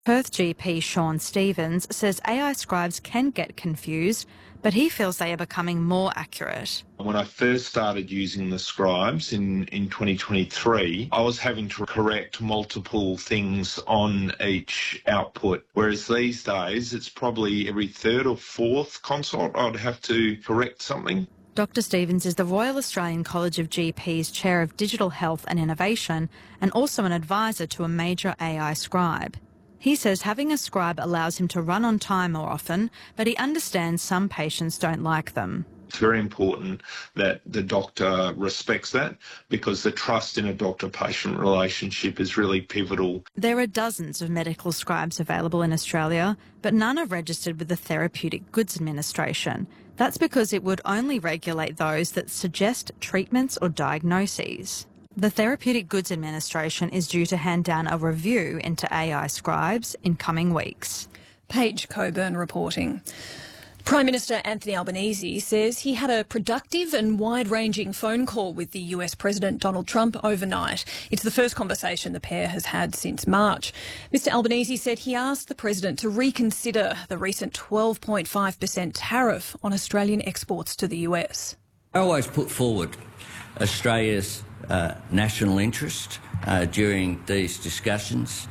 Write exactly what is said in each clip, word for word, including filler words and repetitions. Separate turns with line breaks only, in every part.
Perth G P Sean Stevens says A I scribes can get confused, but he feels they are becoming more accurate.
When I first started using the scribes in, in twenty twenty-three, I was having to correct multiple things on each output, whereas these days it's probably every third or fourth consult I'd have to correct something.
Doctor Stevens is the Royal Australian College of G Ps Chair of Digital Health and Innovation and also an advisor to a major A I scribe. He says having a scribe allows him to run on time more often, but he understands some patients don't like them.
It's very important that the doctor respects that because the trust in a doctor-patient relationship is really pivotal.
There are dozens of medical scribes available in Australia, but none are registered with the Therapeutic Goods Administration. That's because it would only regulate those that suggest treatments or diagnoses. The Therapeutic Goods Administration is due to hand down a review into A I scribes in coming weeks.
Paige Coburn reporting. Prime Minister Anthony Albanese says he had a productive and wide-ranging phone call with the U S President Donald Trump overnight. It's the first conversation the pair has had since March. Mister Albanese said he asked the President to reconsider the recent twelve point five percent tariff on Australian exports to the U S.
I always put forward Australia's uh, national interest uh, during these discussions,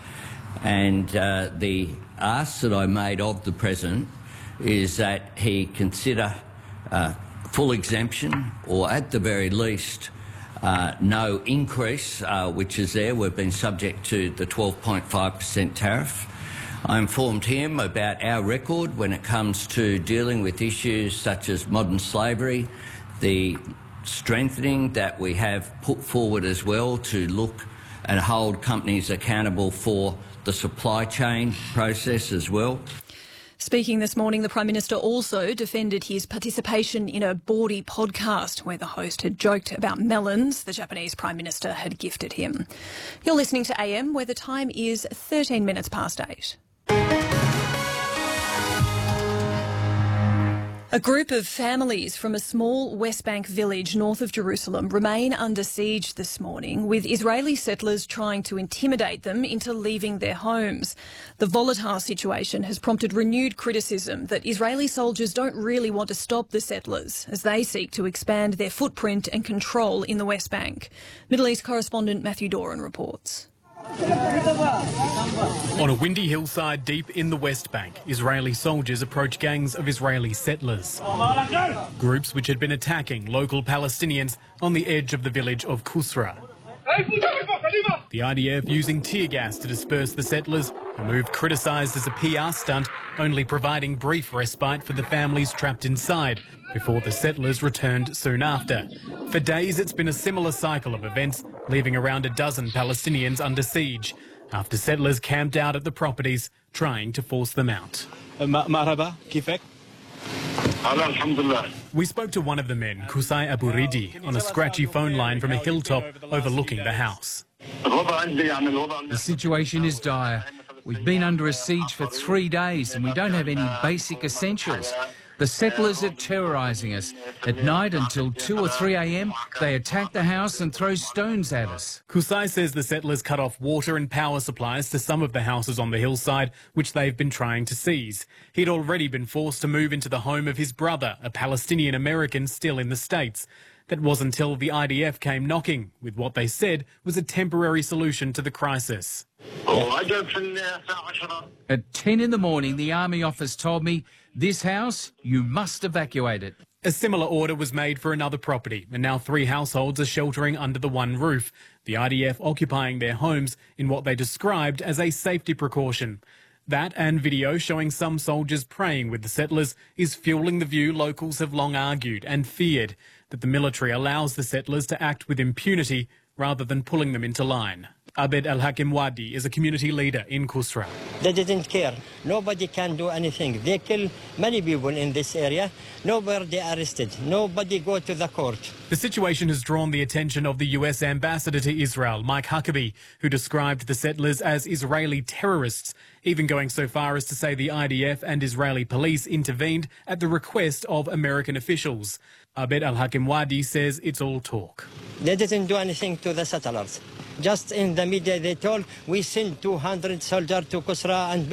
and uh, the ask that I made of the President is that he consider uh, full exemption or at the very least uh, no increase, uh, which is there. We've been subject to the twelve point five percent tariff. I informed him about our record when it comes to dealing with issues such as modern slavery, the strengthening that we have put forward as well to look and hold companies accountable for the supply chain process as well.
Speaking this morning, the Prime Minister also defended his participation in a bawdy podcast where the host had joked about melons the Japanese Prime Minister had gifted him. You're listening to A M, where the time is thirteen minutes past eight. A group of families from a small West Bank village north of Jerusalem remain under siege this morning, with Israeli settlers trying to intimidate them into leaving their homes. The volatile situation has prompted renewed criticism that Israeli soldiers don't really want to stop the settlers as they seek to expand their footprint and control in the West Bank. Middle East correspondent Matthew Doran reports.
On a windy hillside deep in the West Bank, Israeli soldiers approach gangs of Israeli settlers, groups which had been attacking local Palestinians on the edge of the village of Kusra. The I D F using tear gas to disperse the settlers, a move criticised as a P R stunt, only providing brief respite for the families trapped inside before the settlers returned soon after. For days it's been a similar cycle of events, leaving around a dozen Palestinians under siege after settlers camped out at the properties trying to force them out. We spoke to one of the men, Kusai Abu Ridi, on a scratchy phone line from a hilltop overlooking the house.
The situation is dire. We've been under a siege for three days and we don't have any basic essentials. The settlers are terrorising us. At night until two or three a m, they attack the house and throw stones at us.
Kusai says the settlers cut off water and power supplies to some of the houses on the hillside, which they've been trying to seize. He'd already been forced to move into the home of his brother, a Palestinian American still in the States. That was until the I D F came knocking with what they said was a temporary solution to the crisis.
At ten in the morning, the Army office told me, this house, you must evacuate it.
A similar order was made for another property, and now three households are sheltering under the one roof, the I D F occupying their homes in what they described as a safety precaution. That and video showing some soldiers praying with the settlers is fueling the view locals have long argued and feared, that the military allows the settlers to act with impunity rather than pulling them into line. Abed Al-Hakim Wadi is a community leader in Kusra.
They didn't care. Nobody can do anything. They kill many people in this area. Nobody arrested. Nobody go to the court.
The situation has drawn the attention of the U S ambassador to Israel, Mike Huckabee, who described the settlers as Israeli terrorists even going so far as to say the I D F and Israeli police intervened at the request of American officials. Abed Al-Hakim Wadi says it's all talk.
They didn't do anything to the settlers. Just in the media they told we sent two hundred soldiers to Kusra and